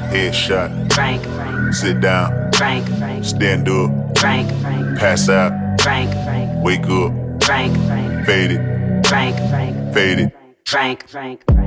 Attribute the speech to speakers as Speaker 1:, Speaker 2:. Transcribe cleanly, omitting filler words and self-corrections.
Speaker 1: Headshot.
Speaker 2: Frank,
Speaker 1: Sit down.
Speaker 2: Frank,
Speaker 1: Stand up.
Speaker 2: Frank,
Speaker 1: Pass out.
Speaker 2: Frank,
Speaker 1: Wake up.
Speaker 2: Frank,
Speaker 1: Fade it.
Speaker 2: Frank,
Speaker 1: Fade it.
Speaker 2: Frank.